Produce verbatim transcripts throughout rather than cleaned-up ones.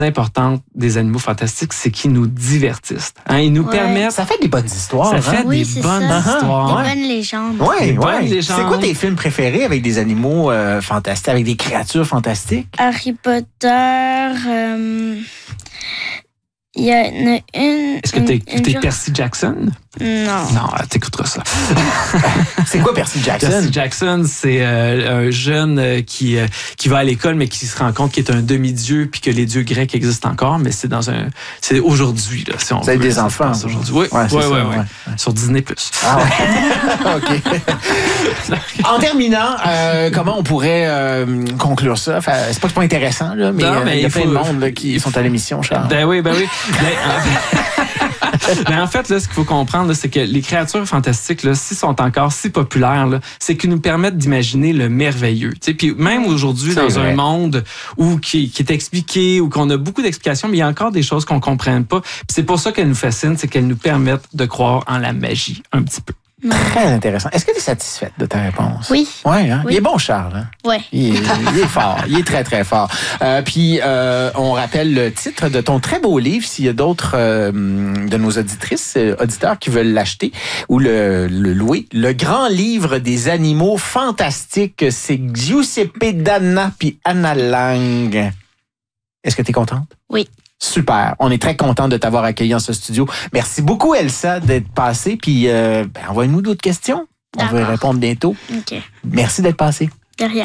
importante des animaux fantastiques, c'est qu'ils nous divertissent. Hein, ils nous ouais. permettent... Ça fait des bonnes histoires. Ça hein? fait oui, des bonnes ça. histoires. Des Ouais. bonnes légendes. Oui, Des bonnes oui. légendes. C'est quoi tes films préférés avec des animaux euh, fantastiques, avec des créatures fantastiques? Harry Potter. Euh, Il y en a une. Est-ce que t'es une, écouté une... Percy Jackson? Non. Non, t'écouteras ça. C'est quoi Percy Jackson? Percy Jackson, c'est euh, un jeune euh, qui euh, qui va à l'école, mais qui se rend compte qu'il est un demi-dieu, puis que les dieux grecs existent encore, mais c'est dans un, c'est aujourd'hui là, si on Vous avez veut, des ça enfants. se passe aujourd'hui. Oui, Ouais, oui, c'est oui, ça, oui. ouais. Sur Disney plus. Ah ouais. OK. En terminant, euh, comment on pourrait euh, conclure ça? Enfin, c'est pas que c'est pas intéressant, là, mais, Non, euh, mais il y a il plein faut- de monde là, qui sont à l'émission, Charles. Ben oui, ben oui. Ben, en fait, ben, en fait, là, ce qu'il faut comprendre, là, c'est que les créatures fantastiques, là, s'ils sont encore si populaires, là, c'est qu'ils nous permettent d'imaginer le merveilleux. Tu sais, puis même aujourd'hui, C'est dans vrai. un monde où qui, qui est expliqué, où qu'on a beaucoup d'explications, mais il y a encore des choses qu'on comprenne pas. Puis c'est pour ça qu'elles nous fascinent, c'est qu'elles nous permettent de croire en la magie un petit peu. Très intéressant. Est-ce que tu es satisfaite de ta réponse? Oui. Ouais, hein? Oui. Il est bon, Charles. Hein? Ouais. Il, est, il est fort. Il est très, très fort. Euh, puis, euh, on rappelle le titre de ton très beau livre, s'il y a d'autres euh, de nos auditrices, euh, auditeurs qui veulent l'acheter ou le, le louer. Le grand livre des animaux fantastiques, c'est Giuseppe Danna puis Anna Lang. Est-ce que tu es contente? Oui. Super. On est très content de t'avoir accueilli en ce studio. Merci beaucoup, Elsa, d'être passée. Puis, euh, ben, envoie-nous d'autres questions. On va y D'accord. répondre bientôt. OK. Merci d'être passée. De rien.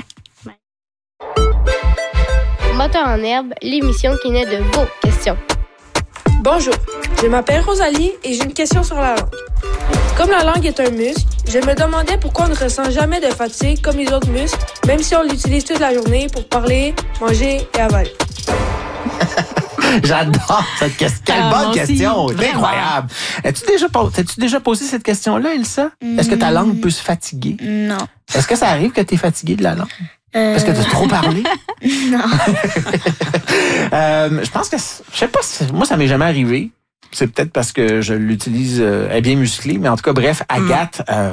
Moteur en herbe, l'émission qui naît de vos questions. Bonjour, je m'appelle Rosalie et j'ai une question sur la langue. Comme la langue est un muscle, je me demandais pourquoi on ne ressent jamais de fatigue comme les autres muscles, même si on l'utilise toute la journée pour parler, manger et avaler. J'adore cette question. Quelle Ah, bonne moi aussi. question. C'est Vraiment. incroyable. As-tu déjà, po- t'as-tu déjà posé cette question-là, Elsa? Est-ce que ta langue peut se fatiguer? Non. Est-ce que ça arrive que tu es fatigué de la langue? Euh, Parce que tu as trop parlé? Non. Euh, je pense que, c'est- je sais pas, si- moi, ça m'est jamais arrivé. C'est peut-être parce que je l'utilise, euh, elle est bien musclée, mais en tout cas, bref, Agathe, euh,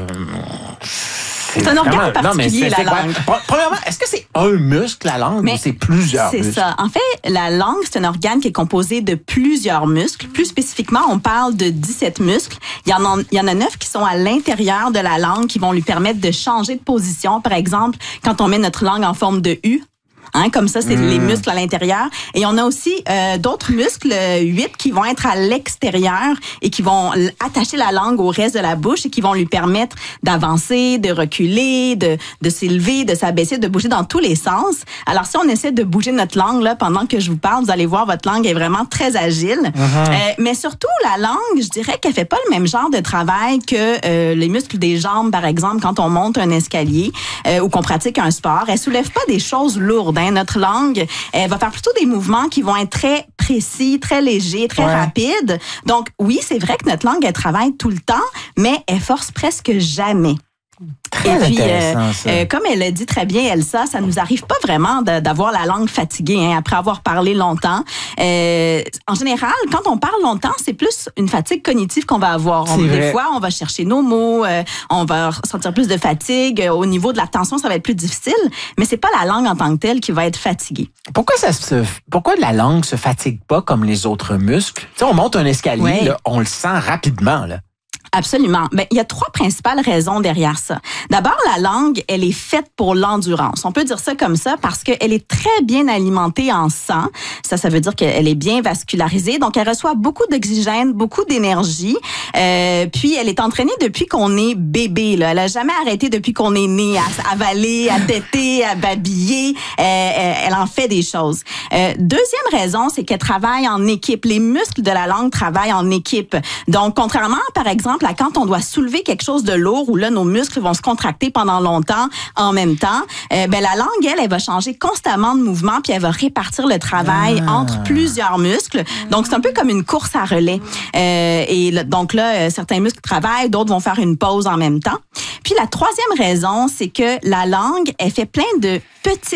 C'est un organe vraiment- non, mais particulier, c'est- la c'est quoi? langue. Pre- Premièrement, est-ce que c'est un muscle, la langue, Mais ou c'est plusieurs C'est muscles? ça. En fait, la langue, c'est un organe qui est composé de plusieurs muscles. Plus spécifiquement, on parle de dix-sept muscles. Il y en a, il y en a neuf qui sont à l'intérieur de la langue qui vont lui permettre de changer de position. Par exemple, quand on met notre langue en forme de U. Hein, comme ça, c'est Mm. les muscles à l'intérieur. Et on a aussi euh, d'autres muscles, euh, huit, qui vont être à l'extérieur et qui vont l- attacher la langue au reste de la bouche et qui vont lui permettre d'avancer, de reculer, de, de s'élever, de s'abaisser, de bouger dans tous les sens. Alors, si on essaie de bouger notre langue là pendant que je vous parle, vous allez voir, votre langue est vraiment très agile. Mm-hmm. Euh, mais surtout, la langue, je dirais qu'elle fait pas le même genre de travail que euh, les muscles des jambes, par exemple, quand on monte un escalier euh, ou qu'on pratique un sport. Elle soulève pas des choses lourdes. Hein. Notre langue, elle va faire plutôt des mouvements qui vont être très précis, très légers, très Ouais. rapides. Donc, oui, c'est vrai que notre langue, elle travaille tout le temps, mais elle force presque jamais. Très Et puis, intéressant, ça. euh, comme elle a dit très bien, Elsa, ça nous arrive pas vraiment de- d'avoir la langue fatiguée hein, après avoir parlé longtemps. Euh, en général, quand on parle longtemps, c'est plus une fatigue cognitive qu'on va avoir. On- C'est des vrai. fois, on va chercher nos mots, euh, on va ressentir plus de fatigue. Euh, Au niveau de l'attention, ça va être plus difficile, mais c'est pas la langue en tant que telle qui va être fatiguée. Pourquoi ça se, pourquoi la langue se fatigue pas comme les autres muscles? Tu sais, on monte un escalier, Ouais. là, on le sent rapidement, là. Absolument. Ben, il y a trois principales raisons derrière ça. D'abord, la langue, elle est faite pour l'endurance. On peut dire ça comme ça parce qu'elle est très bien alimentée en sang. Ça, ça veut dire qu'elle est bien vascularisée. Donc, elle reçoit beaucoup d'oxygène, beaucoup d'énergie. Euh, puis, elle est entraînée depuis qu'on est bébé. Là. Elle a jamais arrêté depuis qu'on est né à avaler, à téter, à babiller. Euh, elle en fait des choses. Euh, deuxième raison, c'est qu'elle travaille en équipe. Les muscles de la langue travaillent en équipe. Donc, contrairement, par exemple, à quand on doit soulever quelque chose de lourd où là, nos muscles vont se contracter pendant longtemps en même temps, euh, ben, la langue, elle, elle va changer constamment de mouvement puis elle va répartir le travail Ah. entre plusieurs muscles. Donc, c'est un peu comme une course à relais. Euh, et là, donc là, euh, certains muscles travaillent, d'autres vont faire une pause en même temps. Puis la troisième raison, c'est que la langue, elle fait plein de petites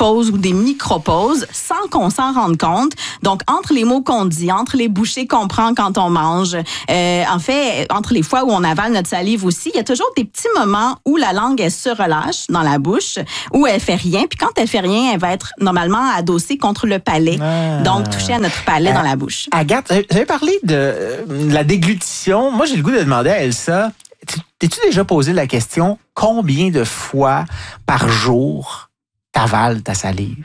pauses ou des micro-pauses sans qu'on s'en rende compte. Donc, entre les mots qu'on dit, entre les bouchées qu'on prend quand on mange, euh, en fait, entre les fois où on avale notre salive aussi, il y a toujours des petits moments où la langue, elle se relâche dans la bouche, où elle fait rien. Puis quand elle fait rien, elle va être normalement adossée contre le palais. Ah. Donc, toucher à notre palais euh, dans la bouche. Agathe, vous avez parlé de, de la déglutition. Moi, j'ai le goût de demander à Elsa, t'es-tu déjà posé la question combien de fois par jour t'avales ta salive?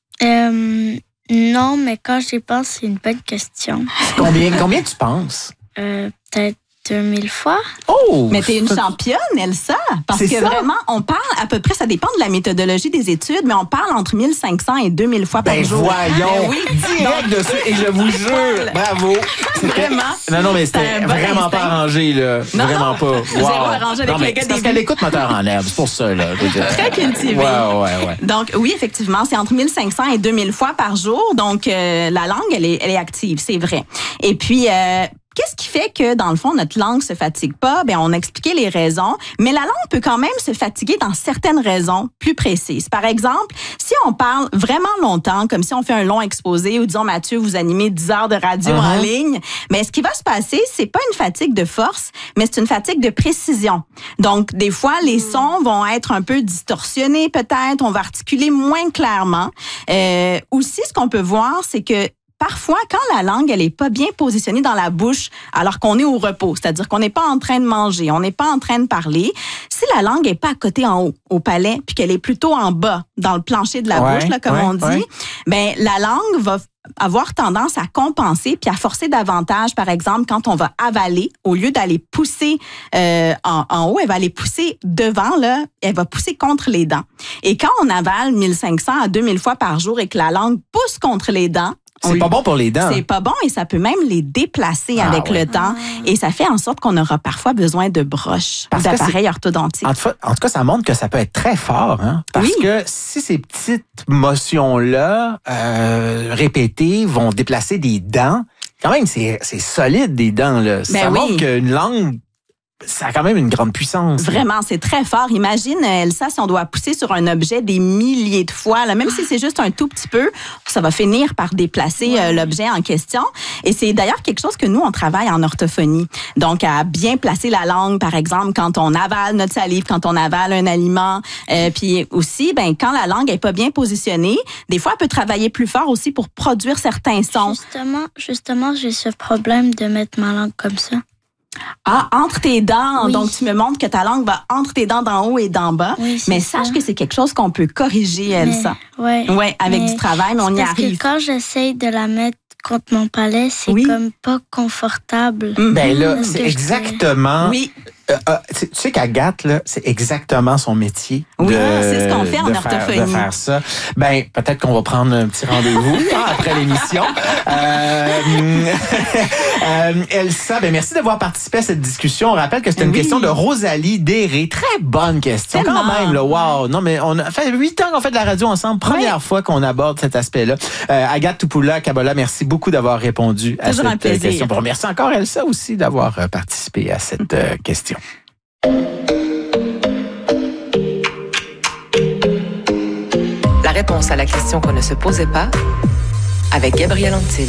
Euh, non, mais quand j'y pense, c'est une bonne question. Combien, combien tu penses? Euh, peut-être deux mille fois. Oh! Mais t'es une championne, Elsa. Parce que ça? Vraiment, on parle à peu près, ça dépend de la méthodologie des études, mais on parle entre mille cinq cents et deux mille fois par ben jour. Voyons! Ben oui, direct dessus. Et je vous jure, bravo! Vraiment? Non, non, mais c'était vraiment pas arrangé, là. Non, vraiment non. pas. Wow. Zéro arrangé avec non, les gars c'est parce des qu'elle écoute Moteur en herbe, c'est pour ça, là. Très cultivée. Ouais, ouais, ouais. Donc, oui, effectivement, c'est entre mille cinq cents et deux mille fois par jour. Donc, euh, la langue, elle est, elle est active, c'est vrai. Et puis, euh, qu'est-ce qui fait que, dans le fond, notre langue se fatigue pas? Ben, on a expliqué les raisons, mais la langue peut quand même se fatiguer dans certaines raisons plus précises. Par exemple, si on parle vraiment longtemps, comme si on fait un long exposé, ou disons, Mathieu, vous animez dix heures de radio uh-huh. en ligne, mais ce qui va se passer, c'est pas une fatigue de force, mais c'est une fatigue de précision. Donc, des fois, les sons vont être un peu distorsionnés, peut-être, on va articuler moins clairement. Euh, aussi, ce qu'on peut voir, c'est que parfois, quand la langue, elle est pas bien positionnée dans la bouche, alors qu'on est au repos, c'est-à-dire qu'on n'est pas en train de manger, on n'est pas en train de parler, si la langue est pas à côté en haut, au palais, puis qu'elle est plutôt en bas, dans le plancher de la ouais, bouche, là, comme ouais, on dit, ouais. ben la langue va avoir tendance à compenser puis à forcer davantage, par exemple, quand on va avaler, au lieu d'aller pousser euh, en, en haut, elle va aller pousser devant, là, elle va pousser contre les dents. Et quand on avale mille cinq cents à deux mille fois par jour et que la langue pousse contre les dents, c'est pas bon pour les dents. C'est pas bon et ça peut même les déplacer ah, avec ouais. le temps. Ah. Et ça fait en sorte qu'on aura parfois besoin de broches, ou d'appareils orthodontiques. En tout, en tout cas, ça montre que ça peut être très fort. Hein? Parce oui. que si ces petites motions-là euh, répétées vont déplacer des dents, quand même, c'est, c'est solide des dents. Là. Ben ça oui. montre qu'une langue... ça a quand même une grande puissance. Vraiment, c'est très fort. Imagine, Elsa, si on doit pousser sur un objet des milliers de fois, là, même si c'est juste un tout petit peu, ça va finir par déplacer ouais. euh, l'objet en question. Et c'est d'ailleurs quelque chose que nous, on travaille en orthophonie. Donc, à bien placer la langue, par exemple, quand on avale notre salive, quand on avale un aliment. Euh, puis aussi, ben, quand la langue est pas bien positionnée, des fois, elle peut travailler plus fort aussi pour produire certains sons. Justement, justement, j'ai ce problème de mettre ma langue comme ça. Ah, entre tes dents. Oui. Donc, tu me montres que ta langue va entre tes dents d'en haut et d'en bas. Oui, mais sache ça. que c'est quelque chose qu'on peut corriger, Elsa. Oui, ouais, avec mais du travail, mais on y parce arrive. Que quand j'essaye de la mettre contre mon palais, c'est oui. comme pas confortable. Mm-hmm. Ben là, c'est exactement... Oui. Euh, euh, tu sais qu'Agathe, là, c'est exactement son métier. Oui, de, c'est ce qu'on fait en de orthophonie. Faire, de faire ça. Ben, peut-être qu'on va prendre un petit rendez-vous hein, après l'émission. Euh, euh, Elsa, ben merci d'avoir participé à cette discussion. On rappelle que c'était une oui. question de Rosalie Déré. Très bonne question. Tellement. Quand même, là, wow. Non, mais on a fait huit ans qu'on fait de la radio ensemble. Première oui. fois qu'on aborde cet aspect-là. Euh, Agathe Tupoula-Kabola, merci beaucoup d'avoir répondu à Toujours cette question. On remercie encore Elsa aussi d'avoir participé à cette euh, question. La réponse à la question qu'on ne se posait pas avec Gabriel Antil.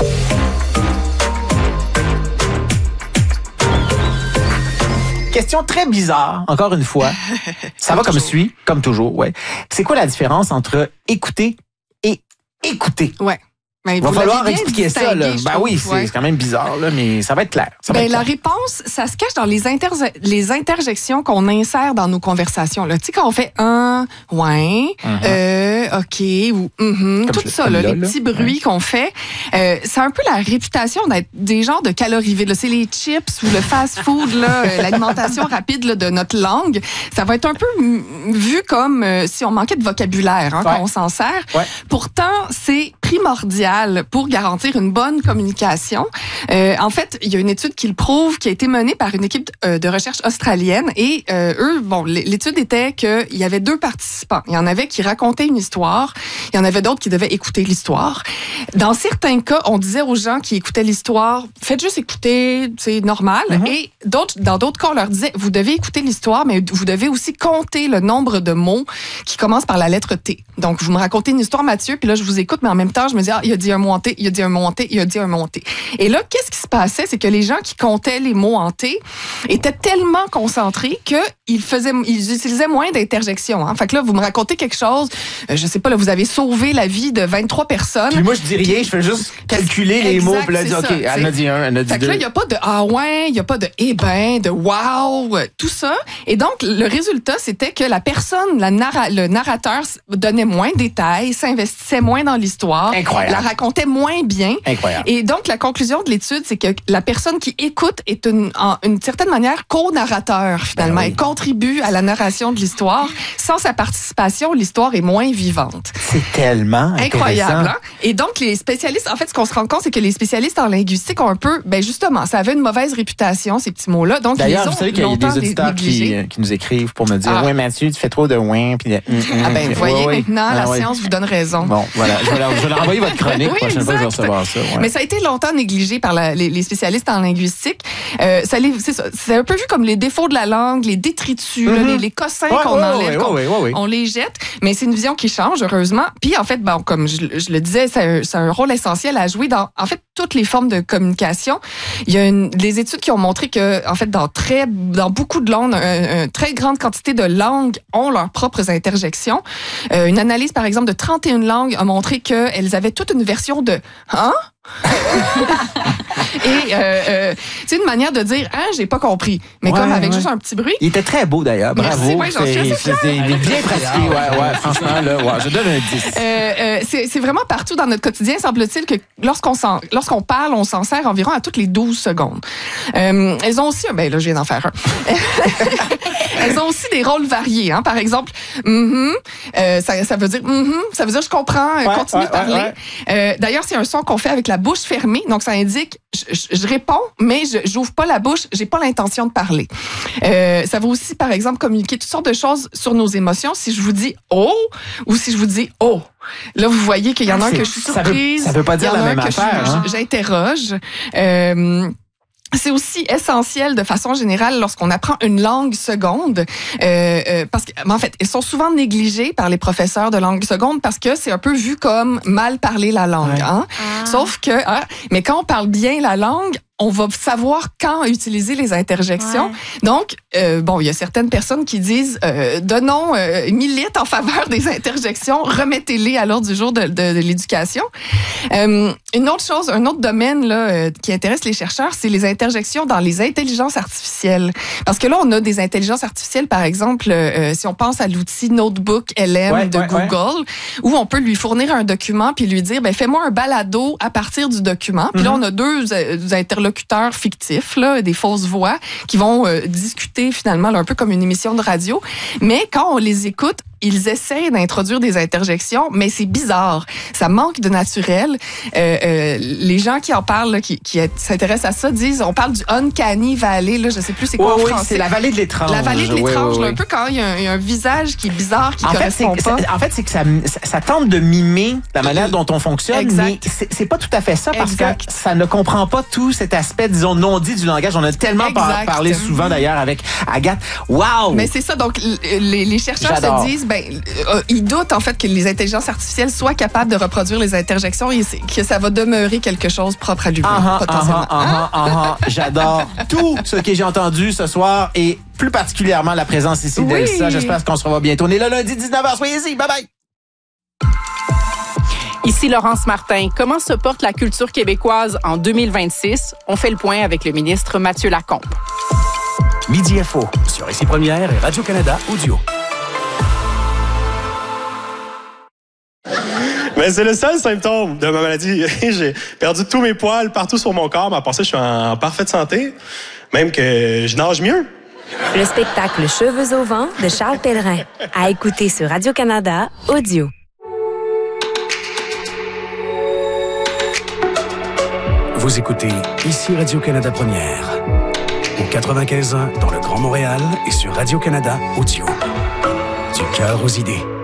Question très bizarre, encore une fois. Ça va comme toujours. Suit, comme toujours, ouais. C'est quoi la différence entre écouter et écouter? Ouais. Ben, il va falloir expliquer ça. Là. Ben oui, c'est ouais. quand même bizarre, là, mais ça va être clair. Ça va ben, être la clair. réponse, ça se cache dans les, interje- les interjections qu'on insère dans nos conversations. Tu sais, quand on fait un, ouais, uh-huh. euh, OK, ou mm-hmm, tout je, ça, là, là, les petits là. bruits ouais. qu'on fait, euh, c'est un peu la réputation d'être des genres de calories vides. Là. C'est les chips ou le fast-food, là, euh, l'alimentation rapide là, de notre langue. Ça va être un peu m- vu comme euh, si on manquait de vocabulaire hein, ouais. quand on s'en sert. Ouais. Pourtant, c'est primordial crucial pour garantir une bonne communication. Euh, en fait, il y a une étude qui le prouve, qui a été menée par une équipe euh, de recherche australienne. Et euh, eux, bon, l'étude était qu'il y avait deux participants. Il y en avait qui racontaient une histoire. Il y en avait d'autres qui devaient écouter l'histoire. Dans certains cas, on disait aux gens qui écoutaient l'histoire, faites juste écouter, c'est normal. Mm-hmm. Et d'autres, dans d'autres cas, on leur disait, vous devez écouter l'histoire, mais vous devez aussi compter le nombre de mots qui commencent par la lettre T. Donc, vous me racontez une histoire, Mathieu, puis là, je vous écoute, mais en même temps, je me dis, ah, il a dit un mot en T, il a dit un mot en T, il a dit un mot en T. Et là, qu'est-ce qui se passait? C'est que les gens qui comptaient les mots en T étaient tellement concentrés qu'ils faisaient, ils utilisaient moins d'interjections. Hein. Fait que là, vous me racontez quelque chose, euh, je sais pas, là, vous avez sauvé la vie de vingt-trois personnes. Puis moi, je dis rien, puis, je fais juste calculer les exact, mots, puis là, dis, OK, ça, elle en a dit un, elle en a dit fait deux. Fait que là, il n'y a pas de ah ouais, il n'y a pas de eh ben, de wow, tout ça. Et donc, le résultat, c'était que la personne, la narra- le narrateur donnait moins de détails, s'investissait moins dans l'histoire, Incroyable. la racontait moins bien. Incroyable. Et donc, la conclusion de l'étude, c'est que la personne qui écoute est une, en une certaine manière co-narrateur, finalement. Ben oui. Elle contribue à la narration de l'histoire. Sans sa participation, l'histoire est moins vivante. C'est tellement incroyable. Hein? Et donc, les spécialistes, en fait, ce qu'on se rend compte, c'est que les spécialistes en linguistique ont un peu, ben justement, ça avait une mauvaise réputation, ces petits mots-là. Donc, d'ailleurs, ils ont vous savez qu'il y a des auditeurs qui, qui nous écrivent pour me dire, ah. oui, Mathieu, tu fais trop de ouin. Puis, mm, mm, ah ben, vous voyez, ouais, maintenant, ah, la ouais. science vous donne raison. Bon, voilà. Je vais leur, je vais leur envoyer votre chronique. Oui, prochaine fois, je vais recevoir ça. Ouais. Mais ça a été longtemps négligé par la, les, les spécialistes en linguistique. Euh, ça les, c'est, ça, c'est un peu vu comme les défauts de la langue, les détritus, mm-hmm. les, les cossins ouais, qu'on ouais, enlève, ouais, qu'on, ouais, ouais, ouais. on les jette. Mais c'est une vision qui change, heureusement. Puis, en fait, bon, comme je, je le disais, c'est un, c'est un rôle essentiel à jouer dans, en fait, toutes les formes de communication. Il y a une, des études qui ont montré que, en fait, dans très, dans beaucoup de langues, une, une très grande quantité de langues ont leurs propres interjections. Euh, une analyse, par exemple, de trente et une langues a montré qu'elles avaient toute une version de « Hein? » Et euh, euh, c'est une manière de dire ah j'ai pas compris, mais ouais, comme avec ouais. juste un petit bruit. Il était très beau d'ailleurs, bravo. Merci, ouais, j'en suis assez c'est, c'est, il est bien pratiqué, ouais, ouais, franchement là, ouais, je donne un dix. Euh, euh, c'est, c'est vraiment partout dans notre quotidien, semble-t-il que lorsqu'on s'en, lorsqu'on parle, on s'en sert environ à toutes les douze secondes. Euh, elles ont aussi, ben là je viens d'en faire un. Elles ont aussi des rôles variés, hein. Par exemple, mm-hmm, euh, ça, ça veut dire mm-hmm, ça veut dire je comprends, ouais, continue ouais, de parler. Ouais, ouais. Euh, d'ailleurs, c'est un son qu'on fait avec la bouche fermée, donc ça indique je, je, je réponds, mais je j'ouvre pas la bouche, j'ai pas l'intention de parler. Euh, ça va aussi, par exemple, communiquer toutes sortes de choses sur nos émotions. Si je vous dis oh ou si je vous dis oh. Là, vous voyez qu'il y en a un que je suis surprise, ça veut, ça veut pas dire la même affaire. Je, hein? J'interroge. Euh, C'est aussi essentiel de façon générale lorsqu'on apprend une langue seconde, euh, euh, parce que en fait, elles sont souvent négligées par les professeurs de langue seconde parce que c'est un peu vu comme mal parler la langue. Ouais. Hein? Ah. Sauf que, hein, mais quand on parle bien la langue, on va savoir quand utiliser les interjections. Ouais. Donc, euh, bon, il y a certaines personnes qui disent euh, donnons, euh, militent en faveur des interjections, remettez-les à l'ordre du jour de, de, de l'éducation. Euh, une autre chose, un autre domaine là euh, qui intéresse les chercheurs, c'est les interjections dans les intelligences artificielles. Parce que là, on a des intelligences artificielles, par exemple, euh, si on pense à l'outil Notebook L M ouais, de ouais, Google, ouais. où on peut lui fournir un document puis lui dire, ben fais-moi un balado à partir du document. Puis mm-hmm. là, on a deux euh, interlocuteurs fictifs, là, des fausses voix, qui vont euh, discuter finalement là, un peu comme une émission de radio. Mais quand on les écoute, ils essaient d'introduire des interjections, mais c'est bizarre. Ça manque de naturel. Euh, euh, les gens qui en parlent, là, qui, qui s'intéressent à ça, disent, on parle du uncanny valley, là, je sais plus c'est quoi oui, en oui, français. C'est la vallée de l'étrange. La vallée de l'étrange, oui, oui, là, un peu quand il y, a un, il y a un visage qui est bizarre, qui ne correspond fait, pas. Ça, en fait, c'est que ça, ça, ça tente de mimer la manière dont on fonctionne, exact. Mais c'est, c'est pas tout à fait ça, parce exact. Que ça ne comprend pas tout cet aspect, disons, non-dit du langage. On a tellement par, parlé souvent, d'ailleurs, avec Agathe. Wow! Mais c'est ça, donc les, les chercheurs J'adore. se disent, ben, euh, ils doutent en fait que les intelligences artificielles soient capables de reproduire les interjections et que ça va demeurer quelque chose propre à l'humain, uh-huh, potentiellement. Uh-huh, uh-huh, uh-huh. J'adore tout ce que j'ai entendu ce soir et plus particulièrement la présence ici oui. d'Elsa. J'espère qu'on se revoit bientôt. On est là lundi dix-neuf heures. Soyez-y. Bye bye. Ici Laurence Martin. Comment se porte la culture québécoise en deux mille vingt-six? On fait le point avec le ministre Mathieu Lacombe. Midi F O sur Ici Première et Radio-Canada Audio. Mais c'est le seul symptôme de ma maladie. J'ai perdu tous mes poils partout sur mon corps, mais à part ça, je suis en parfaite santé. Même que je nage mieux. Le spectacle Cheveux au vent de Charles Pellerin. À écouter sur Radio-Canada Audio. Vous écoutez ici Radio-Canada Première. Au quatre-vingt-quinze ans dans le Grand Montréal et sur Radio-Canada Audio. Du cœur aux idées.